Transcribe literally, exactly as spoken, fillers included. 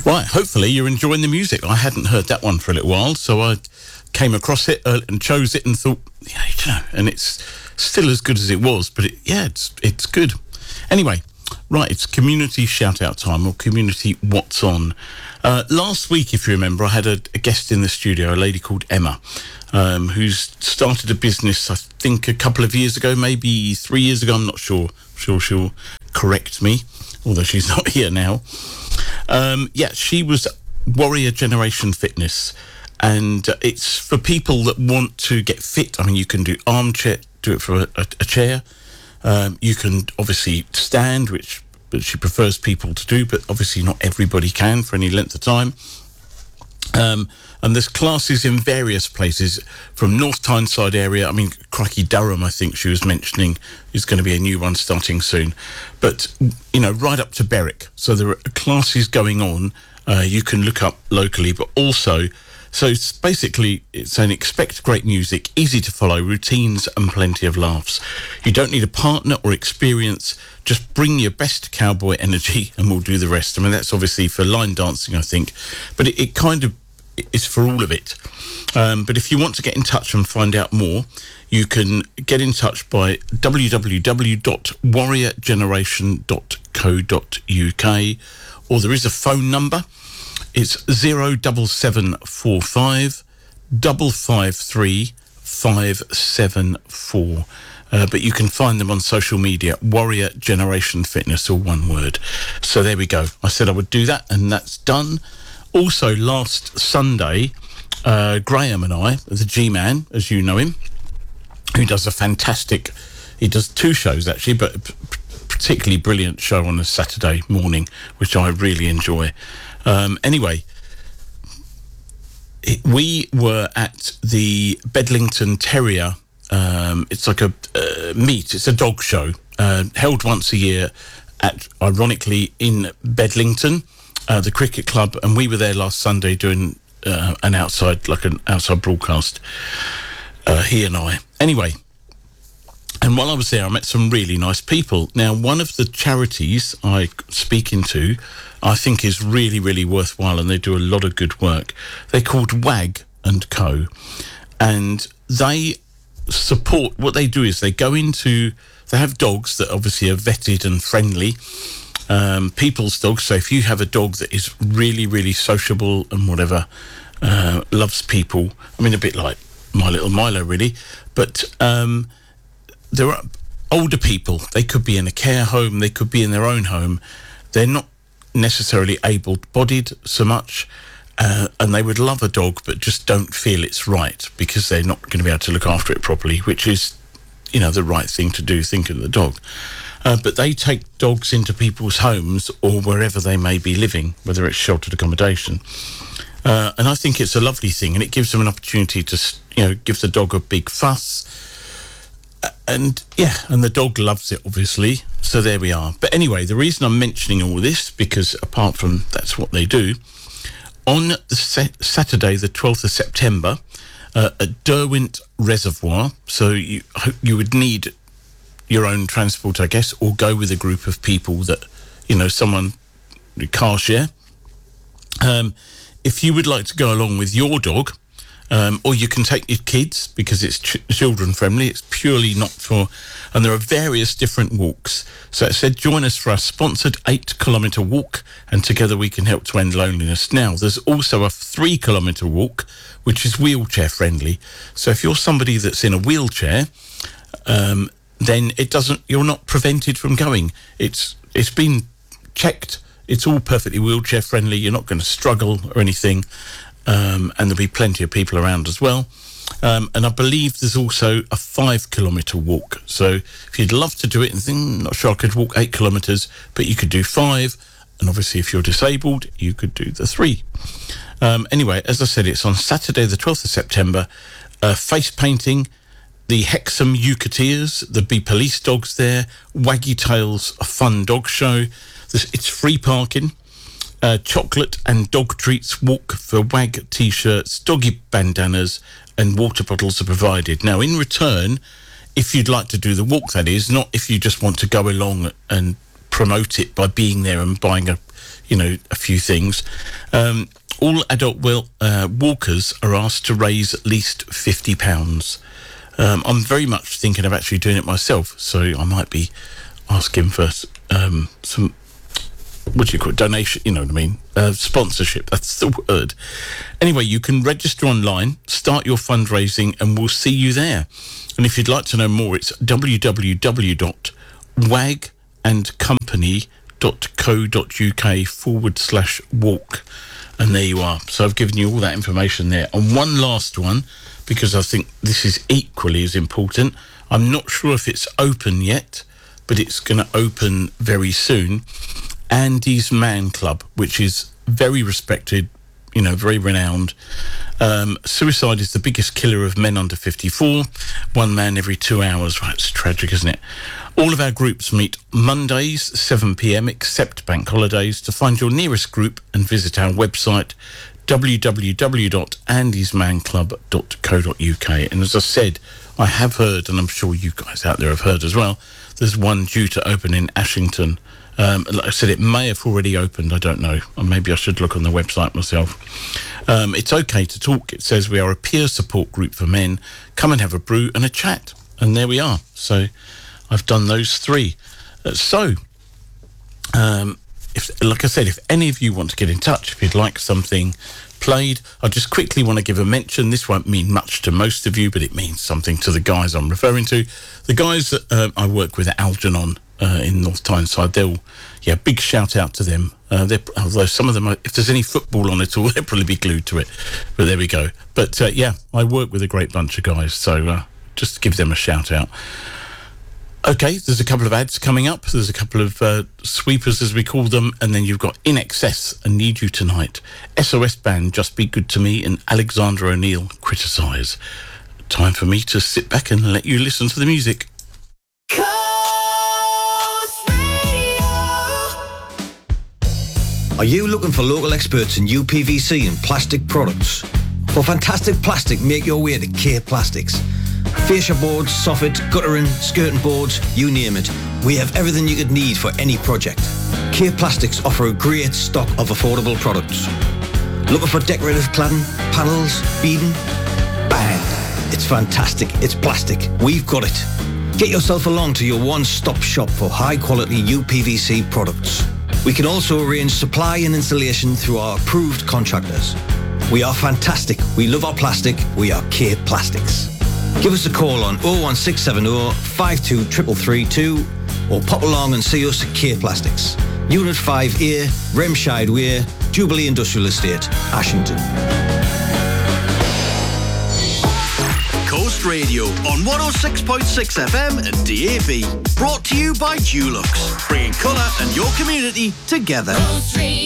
Right, hopefully you're enjoying the music. I hadn't heard that one for a little while, so I came across it uh, and chose it and thought, yeah, you know, and it's still as good as it was, but it, yeah, it's it's good. Anyway, right, it's community shout-out time, or community what's on. Uh, last week, if you remember, I had a, a guest in the studio, a lady called Emma, um, who's started a business, I think, a couple of years ago, maybe three years ago, I'm not sure. I'm sure she'll correct me, although she's not here now. Um, yeah, she was Warrior Generation Fitness, and uh, it's for people that want to get fit. I mean, you can do armchair, do it for a, a, a chair. Um, you can obviously stand, which but she prefers people to do, but obviously not everybody can for any length of time. Um, and there's classes in various places, from North Tyneside area. I mean, crikey, Durham, I think she was mentioning, is going to be a new one starting soon. But, you know, right up to Berwick. So there are classes going on. Uh, you can look up locally, but also... So it's basically, it's an expect great music, easy to follow, routines and plenty of laughs. You don't need a partner or experience. Just bring your best cowboy energy and we'll do the rest. I mean, that's obviously for line dancing, I think. But it, it kind of is for all of it. Um, but if you want to get in touch and find out more, you can get in touch by w w w dot warrior generation dot co dot u k, or there is a phone number. It's zero double seven four five double five three five seven four. Uh, but you can find them on social media, Warrior Generation Fitness, all one word. So there we go. I said I would do that, and that's done. Also, last Sunday, uh, Graham and I, the G-Man, as you know him, who does a fantastic... He does two shows, actually, but a p- particularly brilliant show on a Saturday morning, which I really enjoy. Um, anyway, it, we were at the Bedlington Terrier. Um, it's like a uh, meet. It's a dog show uh, held once a year at, ironically, in Bedlington, uh, the cricket club. And we were there last Sunday doing uh, an outside, like an outside broadcast. Uh, he and I. Anyway. And while I was there, I met some really nice people. Now, one of the charities I speak into, I think is really, really worthwhile, and they do a lot of good work. They're called Wag and Co. And they support, what they do is they go into, they have dogs that obviously are vetted and friendly, um, people's dogs. So if you have a dog that is really, really sociable and whatever, uh, loves people, I mean, a bit like my little Milo, really, but... Um, there are older people. They could be in a care home. They could be in their own home. They're not necessarily able-bodied so much, uh, and they would love a dog but just don't feel it's right because they're not going to be able to look after it properly, which is, you know, the right thing to do, think of the dog. Uh, but they take dogs into people's homes or wherever they may be living, whether it's sheltered accommodation. Uh, and I think it's a lovely thing, and it gives them an opportunity to, you know, give the dog a big fuss. And, yeah, and the dog loves it, obviously, so there we are. But anyway, the reason I'm mentioning all this, because apart from that's what they do, on the sa- Saturday, the twelfth of September, uh, at Derwent Reservoir, so you you would need your own transport, I guess, or go with a group of people that, you know, someone, car share. Um, if you would like to go along with your dog... Um, or you can take your kids because it's ch- children friendly. It's purely not for, and there are various different walks. So it said, join us for our sponsored eight kilometre walk, and together we can help to end loneliness. Now, there's also a three kilometre walk, which is wheelchair friendly. So if you're somebody that's in a wheelchair, um, then it doesn't, you're not prevented from going. It's it's been checked. It's all perfectly wheelchair friendly. You're not going to struggle or anything. Um, and there'll be plenty of people around as well. Um, and I believe there's also a five kilometre walk. So if you'd love to do it and think, not sure I could walk eight kilometres, but you could do five. And obviously if you're disabled, you could do the three. Um, anyway, as I said, it's on Saturday, the twelfth of September. Uh, face painting, the Hexham Eucateers, there'll be police dogs there, Waggy Tails, a fun dog show. There's, it's free parking. Uh, chocolate and dog treats walk for Wag T-shirts, doggy bandanas and water bottles are provided. Now, in return, if you'd like to do the walk, that is, not if you just want to go along and promote it by being there and buying a, you know, a few things. Um, all adult will, uh, walkers are asked to raise at least fifty pounds. Um, I'm very much thinking of actually doing it myself, so I might be asking for um, some, what do you call it, donation, you know what I mean, uh, sponsorship, that's the word. Anyway, you can register online, start your fundraising, and we'll see you there. And if you'd like to know more, it's www.wagandcompany.co.uk forward slash walk. And there you are. So I've given you all that information there. And one last one, because I think this is equally as important. I'm not sure if it's open yet, but it's going to open very soon. Andy's Man Club, which is very respected, you know, very renowned. Um, suicide is the biggest killer of men under fifty-four. One man every two hours. Right, it's tragic, isn't it? All of our groups meet Mondays, seven p.m, except bank holidays. To find your nearest group and visit our website, w w w dot andys man club dot co dot u k. And as I said, I have heard, and I'm sure you guys out there have heard as well, there's one due to open in Ashington. Um, like I said, it may have already opened, I don't know. Or maybe I should look on the website myself. Um, it's okay to talk. It says we are a peer support group for men. Come and have a brew and a chat. And there we are. So I've done those three. Uh, so, um, if, like I said, if any of you want to get in touch, if you'd like something played, I just quickly want to give a mention. This won't mean much to most of you, but it means something to the guys I'm referring to. The guys that uh, I work with at Algernon uh, in North Tyneside, they'll, yeah, big shout out to them. Uh, although some of them, are, if there's any football on it all, they'll probably be glued to it. But there we go. But uh, yeah, I work with a great bunch of guys, so uh, just give them a shout out. Okay, there's a couple of ads coming up. There's a couple of uh, sweepers, as we call them, and then you've got In Excess and Need You Tonight. S O S Band, Just Be Good to Me, and Alexander O'Neill, Criticise. Time for me to sit back and let you listen to the music. Are you looking for local experts in U P V C and plastic products? For fantastic plastic, make your way to K Plastics. Fascia boards, soffit, guttering, skirting boards, you name it. We have everything you could need for any project. K Plastics offer a great stock of affordable products. Looking for decorative cladding, panels, beading? Bang! It's fantastic. It's plastic. We've got it. Get yourself along to your one-stop shop for high-quality U P V C products. We can also arrange supply and installation through our approved contractors. We are fantastic. We love our plastic. We are K Plastics. Give us a call on oh one six seven oh, five two three three two or pop along and see us at K Plastics. Unit five A, Remscheid Way, Jubilee Industrial Estate, Ashington. Coast Radio on one oh six point six F M and D A B. Brought to you by Dulux, bringing colour and your community together. Coast Radio.